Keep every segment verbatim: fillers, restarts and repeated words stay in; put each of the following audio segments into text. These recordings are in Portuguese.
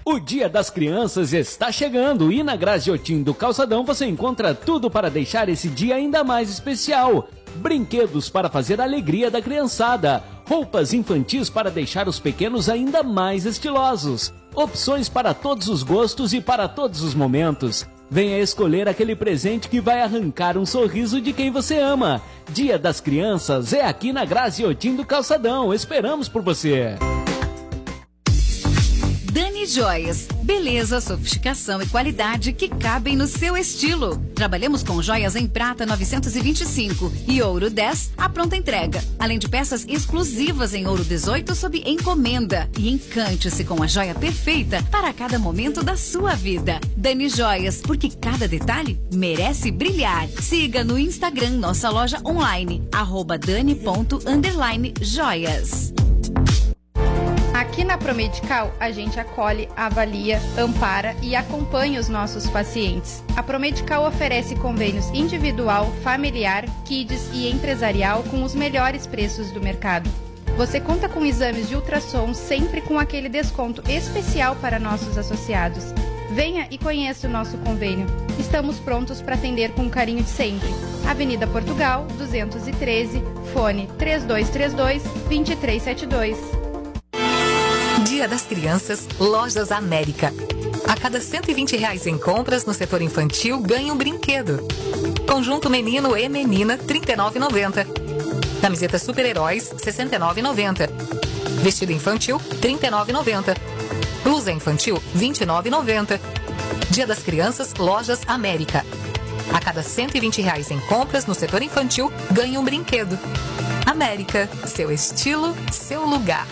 O Dia das Crianças está chegando e na Graziotin do Calçadão você encontra tudo para deixar esse dia ainda mais especial. Brinquedos para fazer a alegria da criançada, roupas infantis para deixar os pequenos ainda mais estilosos, opções para todos os gostos e para todos os momentos. Venha escolher aquele presente que vai arrancar um sorriso de quem você ama. Dia das Crianças é aqui na Graziotin do Calçadão. Esperamos por você. Dani Joias, beleza, sofisticação e qualidade que cabem no seu estilo. Trabalhamos com joias em prata novecentos e vinte e cinco e ouro dez à pronta entrega, além de peças exclusivas em ouro dezoito sob encomenda. E encante-se com a joia perfeita para cada momento da sua vida. Dani Joias, porque cada detalhe merece brilhar. Siga no Instagram nossa loja online, arroba dani ponto underline joias. Aqui na Promedical, a gente acolhe, avalia, ampara e acompanha os nossos pacientes. A Promedical oferece convênios individual, familiar, kids e empresarial com os melhores preços do mercado. Você conta com exames de ultrassom sempre com aquele desconto especial para nossos associados. Venha e conheça o nosso convênio. Estamos prontos para atender com o carinho de sempre. Avenida Portugal, duzentos e treze, fone três dois três dois, dois três sete dois. Dia das Crianças, Lojas América. A cada cento e vinte reais em compras no setor infantil, ganha um brinquedo. Conjunto menino e menina, trinta e nove reais e noventa centavos. Camiseta super-heróis, sessenta e nove reais e noventa centavos. Vestido infantil, trinta e nove reais e noventa centavos. Blusa infantil, vinte e nove reais e noventa centavos. Dia das Crianças, Lojas América. A cada cento e vinte reais em compras no setor infantil, ganha um brinquedo. América, seu estilo, seu lugar.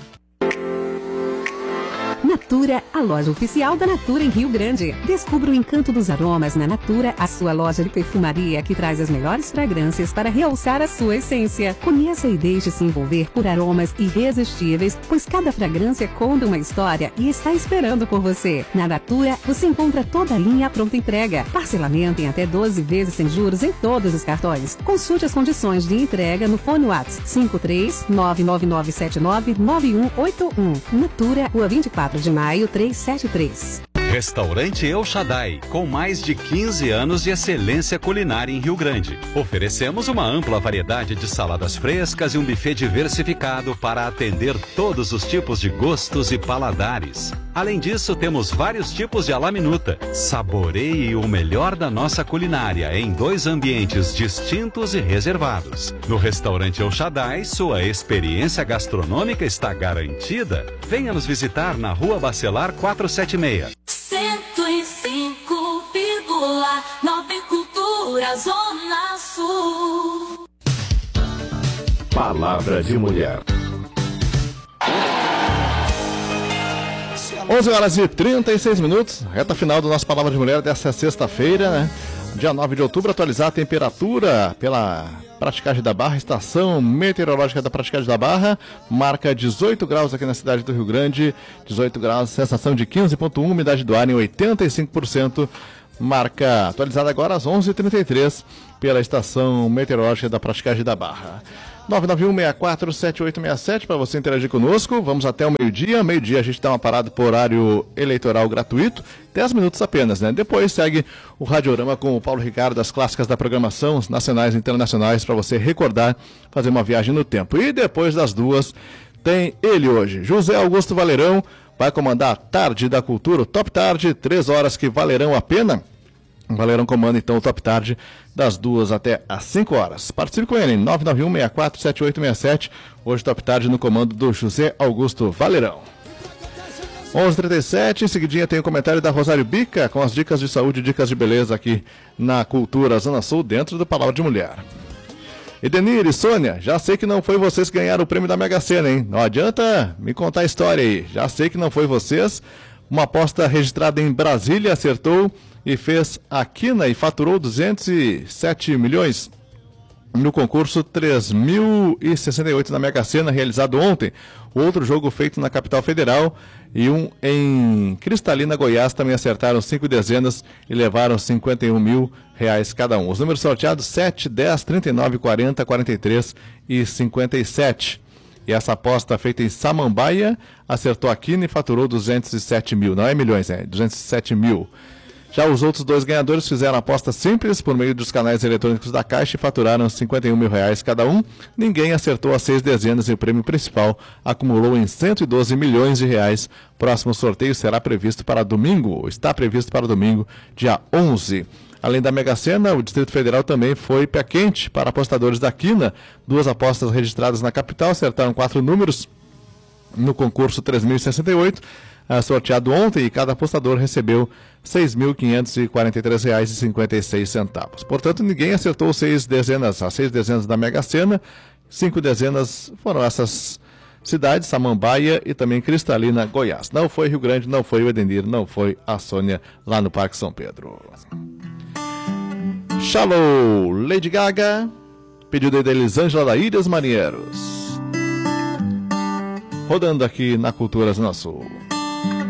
Natura, a loja oficial da Natura em Rio Grande. Descubra o encanto dos aromas na Natura, a sua loja de perfumaria que traz as melhores fragrâncias para realçar a sua essência. Conheça e deixe-se envolver por aromas irresistíveis, pois cada fragrância conta uma história e está esperando por você. Na Natura, você encontra toda a linha à pronta entrega. Parcelamento em até doze vezes sem juros em todos os cartões. Consulte as condições de entrega no fone WhatsApp cinco três nove nove nove sete nove nove um oito um. Natura, Rua vinte e quatro de maio, trezentos e setenta e três. Restaurante El Shaddai, com mais de quinze anos de excelência culinária em Rio Grande. Oferecemos uma ampla variedade de saladas frescas e um buffet diversificado para atender todos os tipos de gostos e paladares. Além disso, temos vários tipos de alaminuta. Saboreie o melhor da nossa culinária em dois ambientes distintos e reservados. No Restaurante El Shaddai, sua experiência gastronômica está garantida. Venha nos visitar na Rua Bacelar quatrocentos e setenta e seis. cento e cinco vírgula nove Cultura Zona Sul. Palavra de Mulher. onze horas e trinta e seis minutos, reta final do nosso Palavra de Mulher dessa sexta-feira, né? Dia nove de outubro, atualizar a temperatura pela Praticagem da Barra, estação meteorológica da Praticagem da Barra, marca dezoito graus aqui na cidade do Rio Grande, dezoito graus, sensação de quinze vírgula um, umidade do ar em oitenta e cinco por cento, marca atualizada agora às onze e trinta e três pela estação meteorológica da Praticagem da Barra. nove nove um, seis quatro, sete oito seis sete para você interagir conosco. Vamos até o meio-dia. Meio-dia a gente dá uma parada por horário eleitoral gratuito. dez minutos apenas, né? Depois segue o Radiorama com o Paulo Ricardo, das clássicas da programação nacionais e internacionais, para você recordar, fazer uma viagem no tempo. E depois das duas, tem ele hoje, José Augusto Valerão, vai comandar a Tarde da Cultura, o Top Tarde, três horas que valerão a pena. Valerão comanda então o Top Tarde das duas até às cinco horas. Participe com ele em nove nove um, seis quatro, sete oito seis sete. Hoje Top Tarde no comando do José Augusto Valerão. onze e trinta e sete, em seguidinha tem o comentário da Rosário Bica com as dicas de saúde e dicas de beleza aqui na Cultura Zona Sul, dentro do Palavra de Mulher. Edenir e Sônia, já sei que não foi vocês que ganharam o prêmio da Mega Sena, hein? Não adianta me contar a história aí. Já sei que não foi vocês. Uma aposta registrada em Brasília acertou e fez a quina e faturou duzentos e sete milhões no concurso três mil e sessenta e oito na Mega Sena, realizado ontem. Outro jogo feito na capital federal e um em Cristalina, Goiás, também acertaram cinco dezenas e levaram cinquenta e um mil reais cada um. Os números sorteados sete, dez, trinta e nove, quarenta, quarenta e três e cinquenta e sete. E essa aposta feita em Samambaia acertou a quina e faturou duzentos e sete mil. Não é milhões, é duzentos e sete mil. Já os outros dois ganhadores fizeram aposta simples por meio dos canais eletrônicos da Caixa e faturaram cinquenta e um mil reais cada um. Ninguém acertou as seis dezenas e o prêmio principal acumulou em cento e doze milhões de reais. Próximo sorteio será previsto para domingo, está previsto para domingo, dia onze. Além da Mega Sena, o Distrito Federal também foi pé quente para apostadores da quina. Duas apostas registradas na capital acertaram quatro números no concurso três mil e sessenta e oito. Sorteado ontem, e cada apostador recebeu seis mil quinhentos e quarenta e três reais e cinquenta e seis centavos. Portanto, ninguém acertou seis dezenas, as seis dezenas da Mega Sena. Cinco dezenas foram essas cidades, Samambaia e também Cristalina, Goiás. Não foi Rio Grande, não foi o Edenir, não foi a Sônia lá no Parque São Pedro. Shallow, Lady Gaga, pedido de Elisângela da Ilhas Marinheiros. Rodando aqui na Cultura Zona Sul.